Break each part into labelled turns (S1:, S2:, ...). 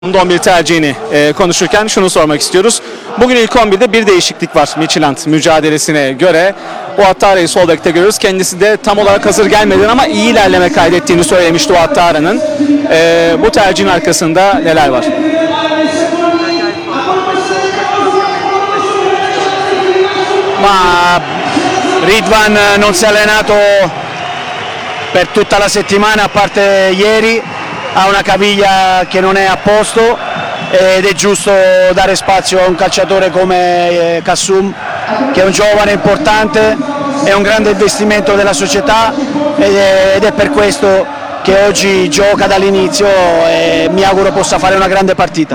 S1: 11 tercihini konuşurken şunu sormak istiyoruz. Bugün ilk 11'de bir değişiklik var Midtjylland mücadelesine göre. Ouattara'yı sol bekte görüyoruz. Kendisi de tam olarak hazır gelmeden ama iyi ilerleme kaydettiğini söylemişti Ouattara'nın. Bu tercihin arkasında neler var?
S2: Ma Ridvan non si è allenato per tutta la settimana a parte ieri, ha una caviglia che non è a posto ed è giusto dare spazio a un calciatore come Kasum, che è un giovane importante, è un grande investimento della società ed è per questo che oggi gioca dall'inizio e mi auguro possa fare una grande partita.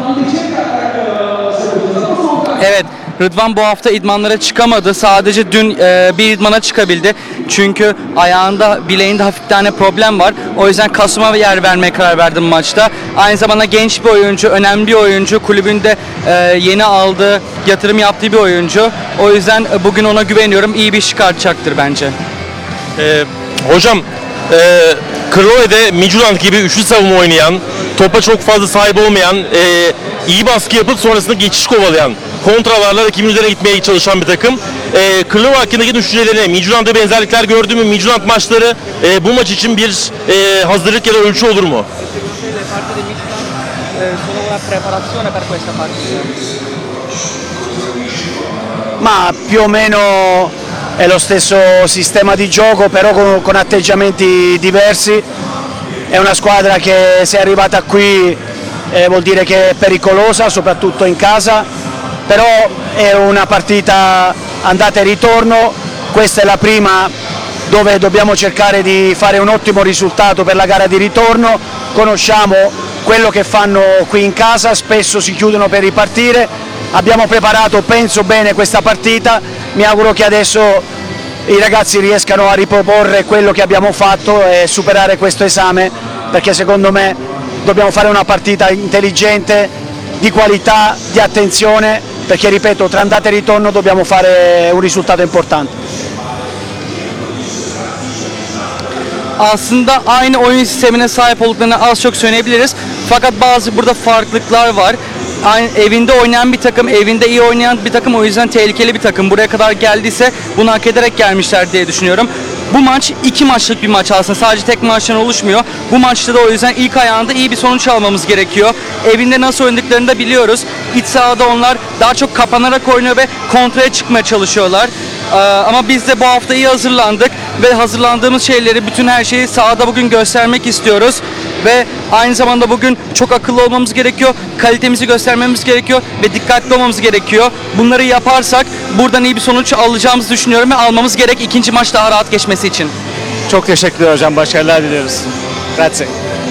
S3: Evet, Rıdvan bu hafta idmanlara çıkamadı. Sadece dün bir idmana çıkabildi. Çünkü ayağında, bileğinde hafif bir tane problem var. O yüzden Kasım'a yer vermeye karar verdim maçta. Aynı zamanda genç bir oyuncu, önemli bir oyuncu. Kulübünde yeni aldığı, yatırım yaptığı bir oyuncu. O yüzden bugün ona güveniyorum. İyi bir iş çıkartacaktır bence.
S4: Hocam, Kraloe'de Midtjylland gibi üçlü savunma oynayan, topa çok fazla sahip olmayan, iyi baskı yapıp sonrasında geçiş kovalayan, kontralarla rakibin üzerine gitmeye çalışan bir takım. Kraloe hakkındaki düşüncelerine, Midtjylland'da benzerlikler gördü mü? Midtjylland maçları bu maç için bir hazırlık ya da ölçü olur mu?
S2: Ma più o meno è lo stesso sistema di gioco, però con atteggiamenti diversi. È una squadra che se è arrivata qui vuol dire che è pericolosa, soprattutto in casa, però è una partita andata e ritorno, questa è la prima dove dobbiamo cercare di fare un ottimo risultato per la gara di ritorno. Conosciamo quello che fanno qui in casa, spesso si chiudono per ripartire. Abbiamo preparato, penso, bene questa partita, mi auguro che adesso i ragazzi riescano a riproporre quello che abbiamo fatto e superare questo esame, perché secondo me dobbiamo fare una partita intelligente, di qualità, di attenzione, perché ripeto, tra andata e ritorno dobbiamo fare un risultato importante.
S3: Aslında aynı oyun sistemine sahip olduklarını az çok söyleyebiliriz. Fakat bazı burada farklılıklar var. Evinde oynayan bir takım, evinde iyi oynayan bir takım, o yüzden tehlikeli bir takım. Buraya kadar geldiyse bunu hak ederek gelmişler diye düşünüyorum. Bu maç iki maçlık bir maç aslında. Sadece tek maçtan oluşmuyor. Bu maçta da o yüzden ilk ayağında iyi bir sonuç almamız gerekiyor. Evinde nasıl oynadıklarını da biliyoruz. İç sahada onlar daha çok kapanarak oynuyor ve kontraya çıkmaya çalışıyorlar. Ama biz de bu hafta iyi hazırlandık ve hazırlandığımız şeyleri, bütün her şeyi sahada bugün göstermek istiyoruz. Ve aynı zamanda bugün çok akıllı olmamız gerekiyor, kalitemizi göstermemiz gerekiyor ve dikkatli olmamız gerekiyor. Bunları yaparsak buradan iyi bir sonuç alacağımızı düşünüyorum ve almamız gerek ikinci maç daha rahat geçmesi için.
S1: Çok teşekkürler hocam. Başarılar diliyoruz. Grazie.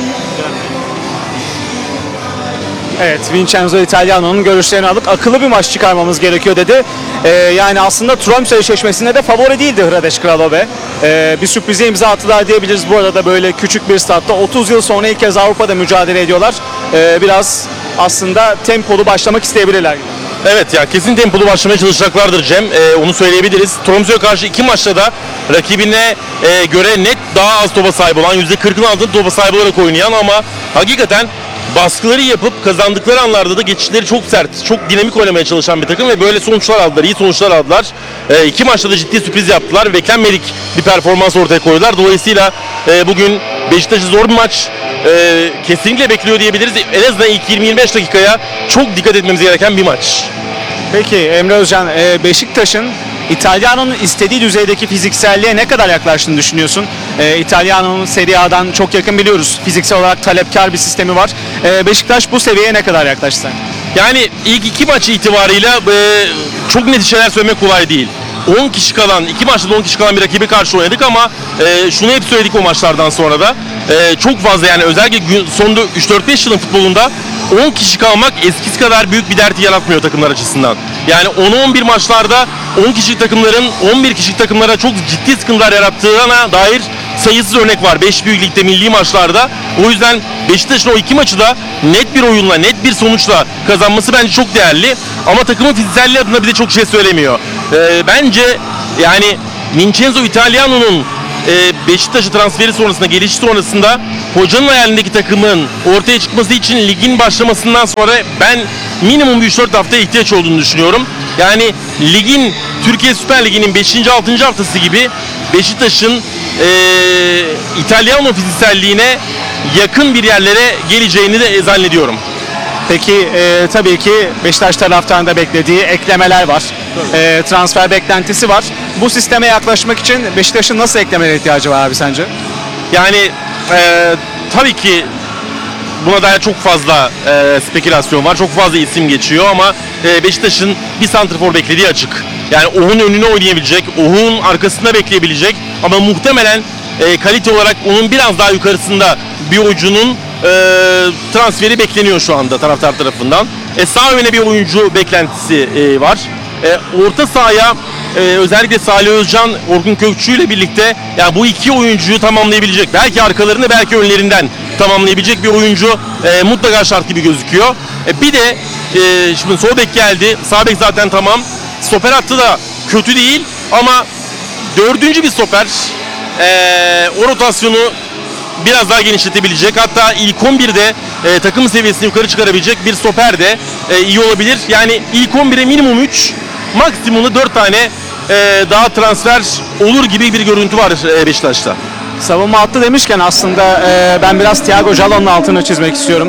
S1: Evet, Vincenzo Italiano'nun görüşlerini alıp akıllı bir maç çıkarmamız gerekiyor dedi. Yani aslında Tromsø eşleşmesinde de favori değildi Hradec Kralove. Bir sürprize imza attılar diyebiliriz. Bu arada böyle küçük bir statta 30 yıl sonra ilk kez Avrupa'da mücadele ediyorlar. Biraz aslında tempolu başlamak isteyebilirler.
S4: Evet ya, kesin tempolu başlamaya çalışacaklardır Cem. Onu söyleyebiliriz. Tromsø'ye karşı iki maçta da rakibine göre net daha az topa sahip olan, %40'ın altında topa sahip olarak oynayan ama hakikaten baskıları yapıp kazandıkları anlarda da geçişleri çok sert, çok dinamik oynamaya çalışan bir takım ve böyle sonuçlar aldılar, iyi sonuçlar aldılar. İki maçta da ciddi sürpriz yaptılar. Beklenmedik bir performans ortaya koydular. Dolayısıyla bugün Beşiktaş'ı zor bir maç kesinlikle bekliyor diyebiliriz. En azından ilk 20-25 dakikaya çok dikkat etmemiz gereken bir maç.
S1: Peki Emre Özcan, Beşiktaş'ın İtalyano'nun istediği düzeydeki fizikselliğe ne kadar yaklaştığını düşünüyorsun? İtalyano'nun Serie A'dan çok yakın biliyoruz. Fiziksel olarak talepkar bir sistemi var. Beşiktaş bu seviyeye ne kadar yaklaştı?
S4: Yani ilk iki maç itibarıyla çok net şeyler söylemek kolay değil. 10 kişi kalan, iki maçta da 10 kişi kalan bir rakibe karşı oynadık ama şunu hep söyledik o maçlardan sonra da. Çok fazla, yani özellikle son 3-4-5 yılın futbolunda 10 kişi kalmak eskisi kadar büyük bir dert yaratmıyor takımlar açısından. Yani 10-11 maçlarda 10 kişilik takımların 11 kişilik takımlara çok ciddi sıkıntılar yarattığına dair sayısız örnek var 5 büyük ligde, milli maçlarda. O yüzden Beşiktaş'ın o iki maçı da net bir oyunla, net bir sonuçla kazanması bence çok değerli. Ama takımın fizikselliği adına bize çok şey söylemiyor. Bence yani Vincenzo Italiano'nun Beşiktaş'ı transferi sonrasında, geliş sonrasında hocanın hayalindeki takımın ortaya çıkması için ligin başlamasından sonra ben minimum bir 3-4 haftaya ihtiyaç olduğunu düşünüyorum. Yani ligin, Türkiye Süper Ligi'nin 5. 6. haftası gibi Beşiktaş'ın İtalyan ofisselliğine yakın bir yerlere geleceğini de zannediyorum.
S1: Peki tabii ki Beşiktaş taraftarında beklediği eklemeler var. Transfer beklentisi var. Bu sisteme yaklaşmak için Beşiktaş'ın nasıl eklemelere ihtiyacı var abi sence?
S4: Yani tabii ki buna dair çok fazla spekülasyon var. Çok fazla isim geçiyor ama Beşiktaş'ın bir santrfor beklediği açık. Yani Ohun önüne oynayabilecek, Ohun arkasında bekleyebilecek ama muhtemelen kalite olarak onun biraz daha yukarısında bir oyuncunun transferi bekleniyor şu anda taraftar tarafından. Sağ öne bir oyuncu beklentisi var. Orta sahaya özellikle Salih Özcan, Orkun Kökçü ile birlikte yani bu iki oyuncuyu tamamlayabilecek, belki arkalarını belki önlerinden tamamlayabilecek bir oyuncu mutlaka şart gibi gözüküyor. Bir de şimdi sol bek geldi, sağ bek zaten tamam. Stoper hattı da kötü değil ama dördüncü bir stoper o rotasyonu biraz daha genişletebilecek. Hatta ilk 11'de takım seviyesini yukarı çıkarabilecek bir stoper de iyi olabilir. Yani ilk 11'e minimum 3, maksimumda 4 tane daha transfer olur gibi bir görüntü var Beşiktaş'ta.
S1: Savunma hattı demişken aslında ben biraz Thiago Jallo'nun altını çizmek istiyorum.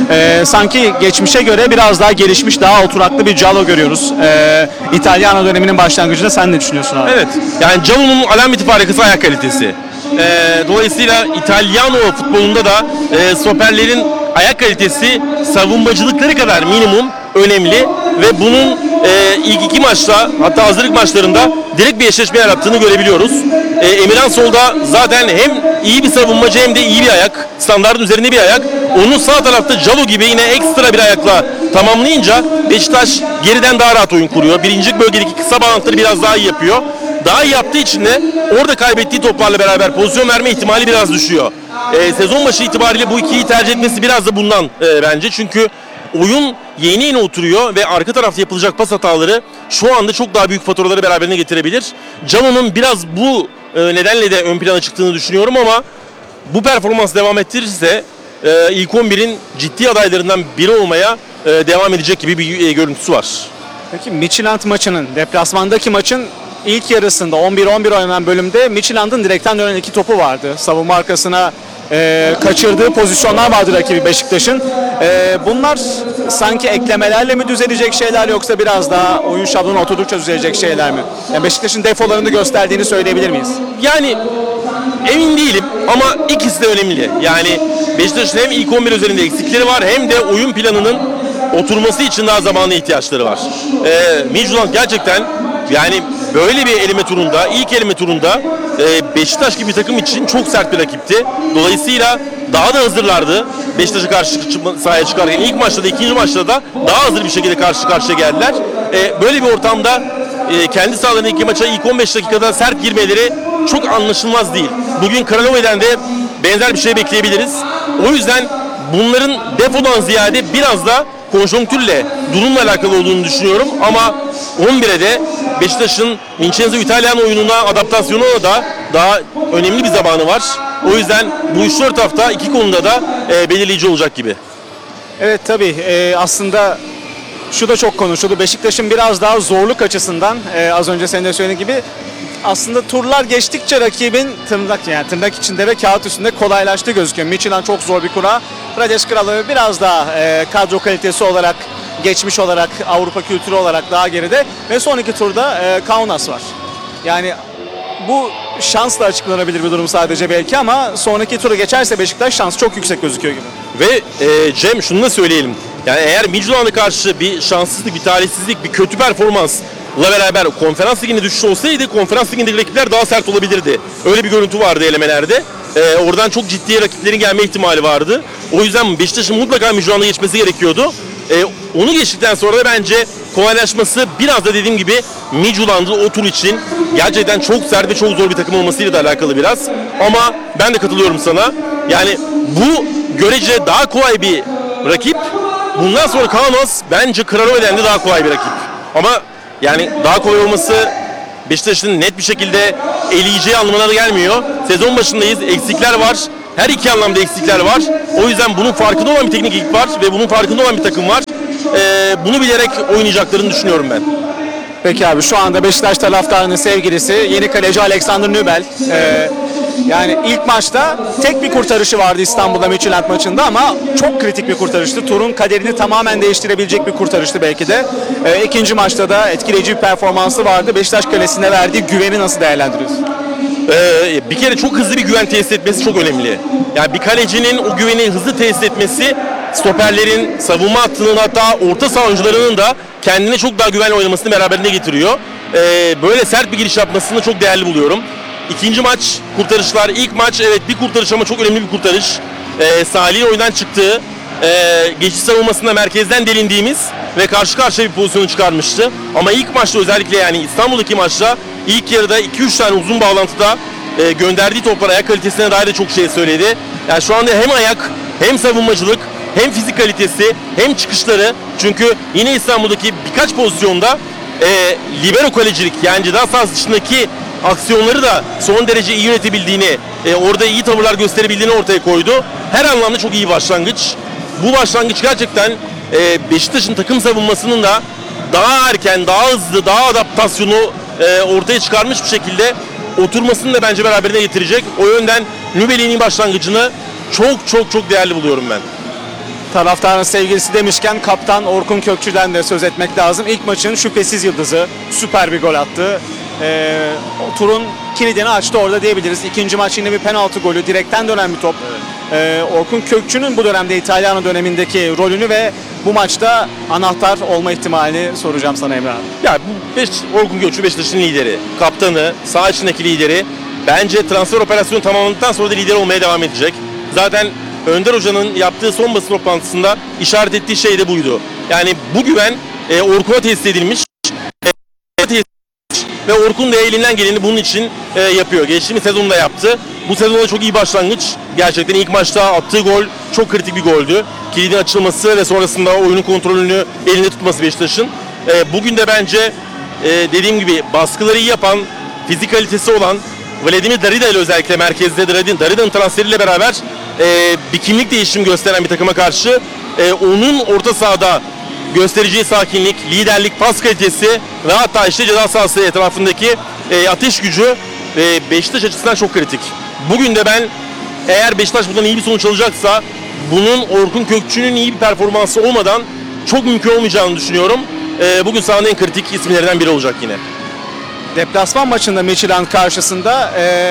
S1: Sanki geçmişe göre biraz daha gelişmiş, daha oturaklı bir Jallo görüyoruz. İtalyano döneminin başlangıcında sen ne düşünüyorsun abi?
S4: Evet, yani Jallo'nun alameti farikası ayak kalitesi. Dolayısıyla İtalyano futbolunda da stoperlerin ayak kalitesi savunmacılıkları kadar minimum önemli ve bunun ilk iki maçta, hatta hazırlık maçlarında direkt bir eşleşme yarattığını görebiliyoruz. Emirhan Sol'da zaten hem iyi bir savunmacı hem de iyi bir ayak, standartın üzerinde bir ayak. Onun sağ tarafta Jallo gibi yine ekstra bir ayakla tamamlayınca Beşiktaş geriden daha rahat oyun kuruyor. Birinci bölgedeki kısa bağlantıları biraz daha iyi yapıyor. Daha iyi yaptığı için de orada kaybettiği toplarla beraber pozisyon verme ihtimali biraz düşüyor. Sezon başı itibariyle bu ikiyi tercih etmesi biraz da bundan bence. Çünkü oyun yeni oturuyor ve arka tarafta yapılacak pas hataları şu anda çok daha büyük faturaları beraberine getirebilir. Jallo'nun biraz bu nedenle de ön plana çıktığını düşünüyorum ama bu performans devam ettirirse ilk 11'in ciddi adaylarından biri olmaya devam edecek gibi bir görüntüsü var.
S1: Peki Midtjylland maçının, deplasmandaki maçın ilk yarısında 11-11 oynanan bölümde Midtjylland'ın direkten dönen iki topu vardı. Savunma arkasına kaçırdığı pozisyonlar vardı rakibi Beşiktaş'ın. Bunlar sanki eklemelerle mi düzelecek şeyler yoksa biraz daha oyun şablonu oturdukça düzelecek şeyler mi? Yani Beşiktaş'ın defolarını gösterdiğini söyleyebilir miyiz?
S4: Yani emin değilim ama ikisi de önemli. Yani Beşiktaş'ın hem ilk 11 üzerinde eksikleri var hem de oyun planının oturması için daha zamana ihtiyaçları var. Midtjylland gerçekten yani böyle bir eleme turunda, ilk eleme turunda Beşiktaş gibi bir takım için çok sert bir rakipti. Dolayısıyla daha da hazırlardı. Beşiktaş'a karşı sahaya çıkarken ilk maçta da ikinci maçta da daha hazır bir şekilde karşı karşıya geldiler. Böyle bir ortamda kendi sahalarına iki maça ilk 15 dakikada sert girmeleri çok anlaşılmaz değil. Bugün Kralove'den de benzer bir şey bekleyebiliriz. O yüzden bunların defodan ziyade biraz da konjonktürle, durumla alakalı olduğunu düşünüyorum ama 11'e de Beşiktaş'ın Vincenzo İtalyan oyununa adaptasyonu da daha önemli bir zamanı var. O yüzden bu 3-4 hafta iki konuda da belirleyici olacak gibi.
S1: Evet tabii aslında şu da çok konuşuldu. Beşiktaş'ın biraz daha zorluk açısından az önce senin de söylediğin gibi aslında turlar geçtikçe rakibin tırnak içinde ve kağıt üstünde kolaylaştığı gözüküyor. Midtjylland çok zor bir kura. Hradec Kralove biraz daha kadro kalitesi olarak, geçmiş olarak, Avrupa kültürü olarak daha geride ve son iki turda Kaunas var. Yani bu şansla açıklanabilir bir durum sadece belki ama sonraki tura geçerse Beşiktaş şans çok yüksek gözüküyor gibi.
S4: Ve Cem şunu da söyleyelim. Yani eğer Midtjylland'a karşı bir şanssızlık, bir talihsizlik, bir kötü performansla beraber Konferans Ligi'ne düşüş olsaydı Konferans Ligi'ndeki rakipler daha sert olabilirdi. Öyle bir görüntü vardı elemelerde. Oradan çok ciddi rakiplerin gelme ihtimali vardı. O yüzden Beşiktaş'ın mutlaka Midtjylland'a geçmesi gerekiyordu. Onu geçtikten sonra da bence kolaylaşması biraz da dediğim gibi Midtjylland'ı o tur için gerçekten çok sert ve çok zor bir takım olmasıyla da alakalı biraz. Ama ben de katılıyorum sana. Yani bu görece daha kolay bir rakip. Bundan sonra Kaunas bence Kralove'den de daha kolay bir rakip. Ama yani daha kolay olması Beşiktaş'ın net bir şekilde eleyeceği anlamına da gelmiyor. Sezon başındayız, eksikler var. Her iki anlamda eksikler var. O yüzden bunun farkında olan bir teknik ekip var ve bunun farkında olan bir takım var. Bunu bilerek oynayacaklarını düşünüyorum ben.
S1: Peki abi, şu anda Beşiktaş taraftarının sevgilisi yeni kaleci Alexander Nübel. Yani ilk maçta tek bir kurtarışı vardı İstanbul'da Midtjylland maçında ama çok kritik bir kurtarıştı. Turun kaderini tamamen değiştirebilecek bir kurtarıştı belki de. İkinci maçta da etkileyici bir performansı vardı. Beşiktaş kalesine verdiği güveni nasıl değerlendiriyorsun?
S4: Bir kere çok hızlı bir güven tesis etmesi çok önemli. Yani bir kalecinin o güveni hızlı tesis etmesi, stoperlerin, savunma hattının, hatta orta saha oyuncularının da kendine çok daha güvenli oynamasını beraberinde getiriyor. Böyle sert bir giriş yapmasını çok değerli buluyorum. İkinci maç kurtarışlar, ilk maç evet bir kurtarış ama çok önemli bir kurtarış. Salih'in oyundan çıktığı, geçiş savunmasında merkezden delindiğimiz ve karşı karşıya bir pozisyonu çıkarmıştı. Ama ilk maçta özellikle, yani İstanbul'daki maçta ilk yarıda 2-3 tane uzun bağlantıda gönderdiği toplar ayak kalitesine dair de çok şey söyledi. Yani şu anda hem ayak, hem savunmacılık, hem fizik kalitesi, hem çıkışları. Çünkü yine İstanbul'daki birkaç pozisyonda libero kalecilik, yani ceza sahası dışındaki aksiyonları da son derece iyi yönetebildiğini, orada iyi tavırlar gösterebildiğini ortaya koydu. Her anlamda çok iyi başlangıç. Bu başlangıç gerçekten Beşiktaş'ın takım savunmasının da daha erken, daha hızlı, daha adaptasyonu ortaya çıkarmış bir şekilde oturmasını da bence beraberine getirecek. O yönden Nübel'in başlangıcını çok değerli buluyorum ben.
S1: Taraftarın sevgilisi demişken kaptan Orkun Kökçü'den de söz etmek lazım. İlk maçın şüphesiz yıldızı, süper bir gol attı. O turun kilidini açtı orada diyebiliriz. İkinci maç yine bir penaltı golü, direkten dönen bir top. Orkun Kökçü'nün bu dönemde İtalyan dönemindeki rolünü ve bu maçta anahtar olma ihtimalini soracağım sana Emre abi.
S4: Ya bu Orkun Kökçü Beşiktaş'ın lideri, kaptanı, saha içindeki lideri. Bence transfer operasyonu tamamlandıktan sonra da lider olmaya devam edecek. Zaten Önder Hoca'nın yaptığı son basın toplantısında işaret ettiği şey de buydu. Yani bu güven Orkun'a tesis edilmiş. Ve Orkun da elinden geleni bunun için yapıyor. Geçtiğimiz sezonda yaptı. Bu sezonda çok iyi başlangıç. Gerçekten ilk maçta attığı gol çok kritik bir goldü. Kilidin açılması ve sonrasında oyunun kontrolünü elinde tutması Beşiktaş'ın. Bugün de bence dediğim gibi baskıları iyi yapan, fizik kalitesi olan Vladimir Darida ile özellikle merkezde Darida'nın transferiyle beraber bir kimlik değişimi gösteren bir takıma karşı onun orta sahada göstereceği sakinlik, liderlik, pas kalitesi ve hatta işte ceza sahası etrafındaki ateş gücü Beşiktaş açısından çok kritik. Bugün de ben, eğer Beşiktaş bundan iyi bir sonuç alacaksa, bunun Orkun Kökçü'nün iyi bir performansı olmadan çok mümkün olmayacağını düşünüyorum. Bugün sahanın en kritik isimlerinden biri olacak yine.
S1: Deplasman maçında Midtjylland karşısında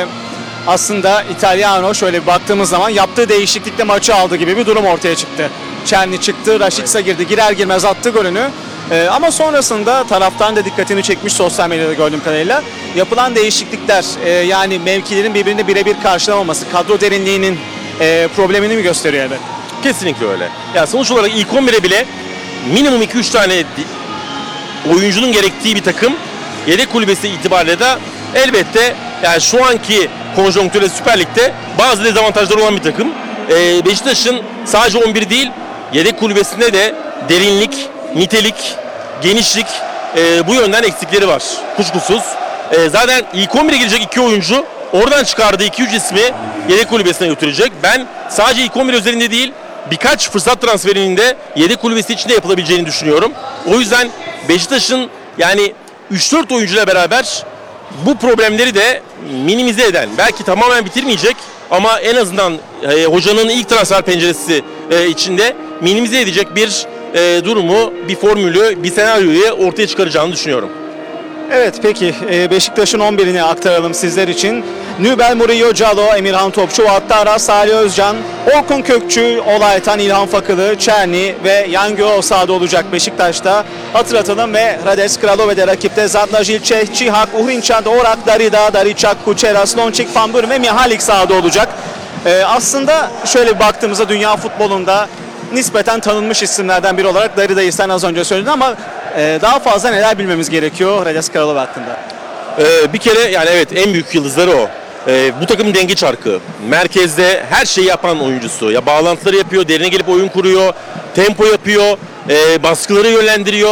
S1: aslında İtalyano şöyle bir baktığımız zaman yaptığı değişiklikle maçı aldı gibi bir durum ortaya çıktı. Çerni çıktı, Rashica girdi, girer girmez attı golünü. Ama sonrasında taraftan da dikkatini çekmiş sosyal medyada gördüğüm kadarıyla. Yapılan değişiklikler, yani mevkilerin birbirini birebir karşılamaması, kadro derinliğinin problemini mi gösteriyor evet?
S4: Kesinlikle öyle. Ya sonuç olarak ilk 11'e bile minimum 2-3 tane oyuncunun gerektiği bir takım, yedek kulübesi itibariyle de elbette yani şu anki konjonktürde Süper Lig'de bazı dezavantajları olan bir takım. Beşiktaş'ın sadece 11 değil, yedek kulübesinde de derinlik, nitelik, genişlik, bu yönden eksikleri var kuşkusuz. Zaten ilk 11'e girecek 2 oyuncu oradan çıkardığı 2-3 ismi yedek kulübesine götürecek. Ben sadece ilk 11 özelinde değil, birkaç fırsat transferinin de yedek kulübesi içinde yapılabileceğini düşünüyorum. O yüzden Beşiktaş'ın yani 3-4 oyuncuyla beraber bu problemleri de minimize eden, belki tamamen bitirmeyecek ama en azından hocanın ilk transfer penceresi içinde minimize edecek bir durumu, bir formülü, bir senaryoyu ortaya çıkaracağını düşünüyorum.
S1: Evet, peki Beşiktaş'ın 11'ini aktaralım sizler için. Nübel, Murillo, Calo, Emirhan Topçu, Vattara, Salih Özcan, Orkun Kökçü, Olaytan, İlhan Fakılı, Çerni ve Yangio sahada olacak Beşiktaş'ta. Hatırlatalım ve Hradec Kralove'de rakipte Zadla Jilçeh, Çihak, Uhrinçad, Orak, Darida, Dariçak, Kuçeras, Lončik, Fanbur ve Mihalik sahada olacak. Aslında şöyle bir baktığımızda dünya futbolunda nispeten tanınmış isimlerden biri olarak Darida'yı sen az önce söyledin ama daha fazla neler bilmemiz gerekiyor Hradec Kralove hakkında?
S4: Bir kere yani evet, en büyük yıldızları o. Bu takımın denge çarkı. Merkezde her şeyi yapan oyuncusu. Ya bağlantıları yapıyor, derine gelip oyun kuruyor, tempo yapıyor, baskıları yönlendiriyor.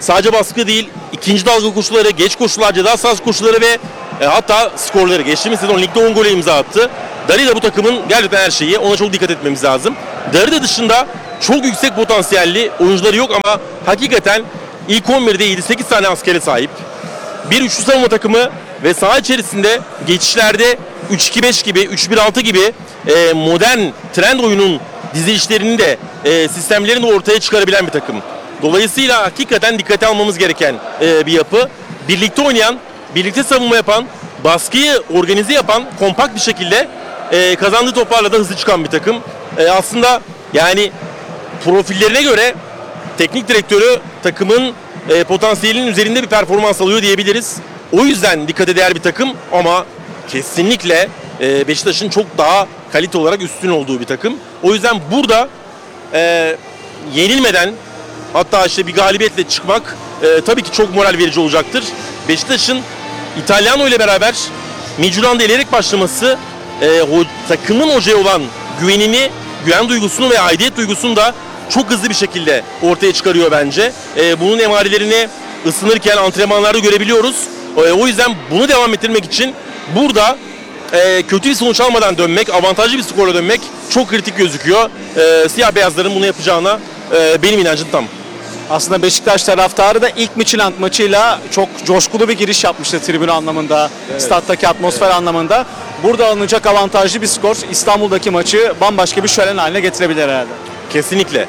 S4: sadece baskı değil, ikinci dalga koşuları, geç koşular, ceza sahası koşuları ve hatta skorları. Geçtiğimiz sezon ligde 10 gole imza attı. Darida bu takımın gerçekten her şeyi. Ona çok dikkat etmemiz lazım. Darida dışında çok yüksek potansiyelli oyuncuları yok ama hakikaten ilk 11'de 7-8 tane askere sahip. Bir üçlü savunma takımı ve saha içerisinde geçişlerde 3-2-5 gibi, 3-1-6 gibi modern trend oyunun dizilişlerini de sistemlerini de ortaya çıkarabilen bir takım. Dolayısıyla hakikaten dikkate almamız gereken bir yapı. Birlikte oynayan, birlikte savunma yapan, baskıyı organize yapan, kompakt bir şekilde kazandığı toplarla da hızlı çıkan bir takım. Aslında yani profillerine göre teknik direktörü takımın potansiyelinin üzerinde bir performans alıyor diyebiliriz. O yüzden dikkate değer bir takım ama kesinlikle Beşiktaş'ın çok daha kalite olarak üstün olduğu bir takım. O yüzden burada yenilmeden hatta işte bir galibiyetle çıkmak tabii ki çok moral verici olacaktır. Beşiktaş'ın İtalyano ile beraber Midtjylland'ı elerek başlaması takımın hocaya olan güven duygusunu ve aidiyet duygusunu da çok hızlı bir şekilde ortaya çıkarıyor bence. Bunun emarelerini ısınırken antrenmanlarda görebiliyoruz. O yüzden bunu devam ettirmek için burada kötü bir sonuç almadan dönmek, avantajlı bir skorla dönmek çok kritik gözüküyor. Siyah beyazların bunu yapacağına benim inancım tam.
S1: Aslında Beşiktaş taraftarı da ilk Midtjylland maçıyla çok coşkulu bir giriş yapmıştı tribün anlamında, stattaki atmosfer anlamında. Burada alınacak avantajlı bir skor İstanbul'daki maçı bambaşka bir şölen haline getirebilir herhalde.
S4: Kesinlikle.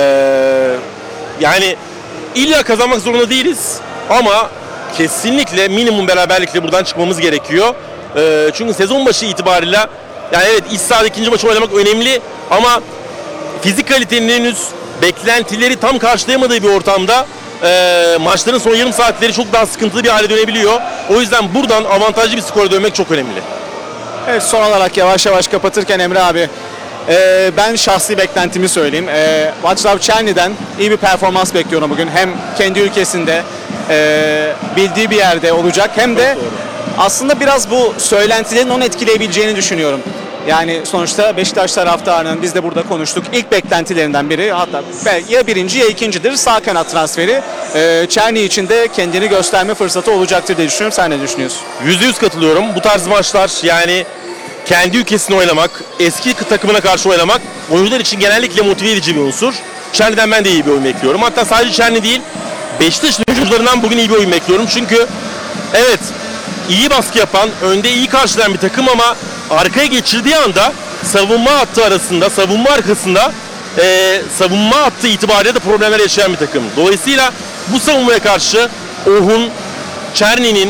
S4: Yani illa kazanmak zorunda değiliz ama kesinlikle minimum beraberlikle buradan çıkmamız gerekiyor. Çünkü sezon başı itibariyle yani evet iç sahada ikinci maçı oynamak önemli ama fizik kalitenin henüz beklentileri tam karşılayamadığı bir ortamda maçların son yarım saatleri çok daha sıkıntılı bir hale dönebiliyor. O yüzden buradan avantajlı bir skora dönmek çok önemli.
S1: Evet, son olarak yavaş yavaş kapatırken Emre abi, ben şahsi beklentimi söyleyeyim. Václav Černy'den iyi bir performans bekliyorum bugün. Hem kendi ülkesinde bildiği bir yerde olacak hem de aslında biraz bu söylentilerin onu etkileyebileceğini düşünüyorum. Yani sonuçta Beşiktaş taraftarının biz de burada konuştuk. İlk beklentilerinden biri hatta ya birinci ya ikincidir sağ kanat transferi. Černy için de kendini gösterme fırsatı olacaktır diye düşünüyorum. Sen ne düşünüyorsun?
S4: %100 katılıyorum. Bu tarz maçlar yani kendi ülkesinde oynamak, eski takımına karşı oynamak oyuncular için genellikle motive edici bir unsur. Černy'den ben de iyi bir oyun bekliyorum. Hatta sadece Černy değil, Beşiktaş'ın oyuncularından bugün iyi bir oyun bekliyorum. Çünkü evet iyi baskı yapan, önde iyi karşılayan bir takım ama arkaya geçirdiği anda savunma hattı arasında, savunma arkasında savunma hattı itibariyle de problemler yaşayan bir takım. Dolayısıyla bu savunmaya karşı Orhun, Černy'nin,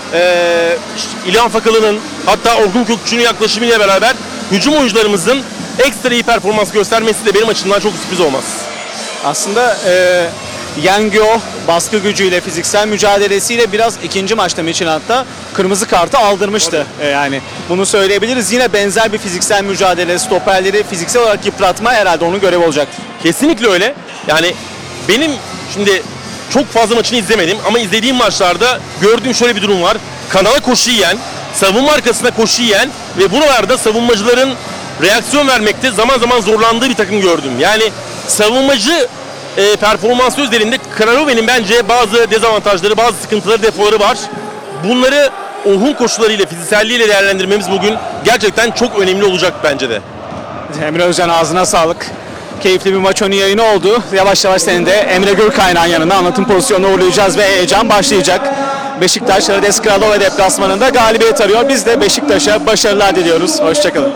S4: İlhan Fakalı'nın hatta Orkun Kökçü'nün yaklaşımıyla beraber hücum oyuncularımızın ekstra iyi performans göstermesi de benim açımdan çok sürpriz olmaz.
S1: Aslında Yengyo baskı gücüyle, fiziksel mücadelesiyle biraz ikinci maçta Midtjylland'da kırmızı kartı aldırmıştı. Yani bunu söyleyebiliriz. Yine benzer bir fiziksel mücadele, stoperleri fiziksel olarak yıpratma herhalde onun görevi olacaktır.
S4: Kesinlikle öyle. Yani benim şimdi çok fazla maçını izlemedim ama izlediğim maçlarda gördüğüm şöyle bir durum var. Kanala koşu yiyen, savunma arkasına koşu yiyen ve buralarda savunmacıların reaksiyon vermekte zaman zaman zorlandığı bir takım gördüm. Yani savunmacı performansı üzerinde Kralove'nin bence bazı dezavantajları, bazı sıkıntıları, defoları var. Bunları Orhun koşularıyla, fizikselliğiyle değerlendirmemiz bugün gerçekten çok önemli olacak bence de.
S1: Emre Özcan ağzına sağlık. Keyifli bir maç önü yayını oldu. Yavaş yavaş senin de Emre Gürkaynak'ın yanında anlatım pozisyonuna uğurlayacağız ve heyecan başlayacak. Beşiktaş Hrades Kralove deplasmanında galibiyet arıyor. Biz de Beşiktaş'a başarılar diliyoruz. Hoşçakalın.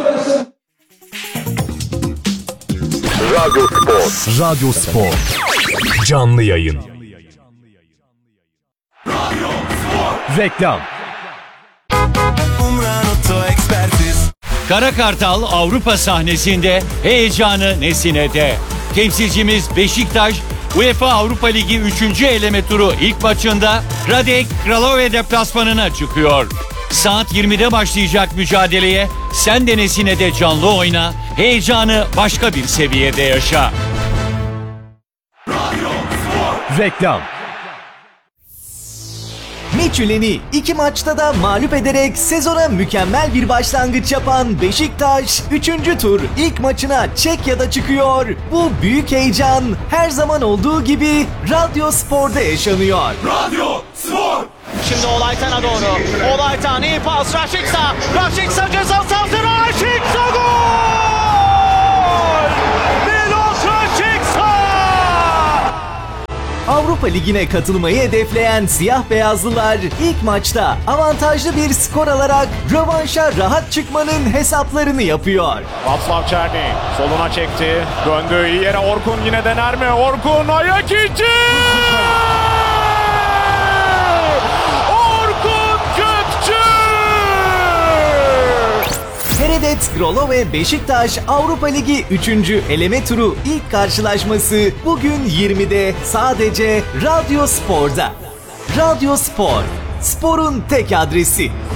S5: Radyo Spor. Canlı yayın. Reklam.
S6: Kara Kartal Avrupa sahnesinde heyecanı Nesine'de. Temsilcimiz Beşiktaş, UEFA Avrupa Ligi 3. eleme turu ilk maçında Hrades Kralove deplasmanına çıkıyor. Saat 20'de başlayacak mücadeleye sen de Nesine'de canlı oyna, heyecanı başka bir seviyede yaşa.
S5: Reklam.
S7: Midtjylland'i 2 maçta da mağlup ederek sezona mükemmel bir başlangıç yapan Beşiktaş 3. tur ilk maçına Çekya'da çıkıyor. Bu büyük heyecan her zaman olduğu gibi Radyo Spor'da yaşanıyor.
S8: Radyo Spor.
S1: Şimdi Olaytan'a doğru. Olaytan iyi pas. Raşiksa. Raşiksa ceza sahasına. Raşiksa gol! Milot Raşiksa!
S7: Avrupa Ligi'ne katılmayı hedefleyen siyah beyazlılar ilk maçta avantajlı bir skor alarak rövanşa rahat çıkmanın hesaplarını yapıyor.
S9: Václav Černý soluna çekti. Döndü iyi yere, Orkun yine dener mi? Orkun ayak içi! Orkun Kökçü!
S7: Heredet Grolo ve Beşiktaş Avrupa Ligi 3. eleme turu ilk karşılaşması bugün 20'de sadece Radyo Spor'da. Radyo Spor, sporun tek adresi.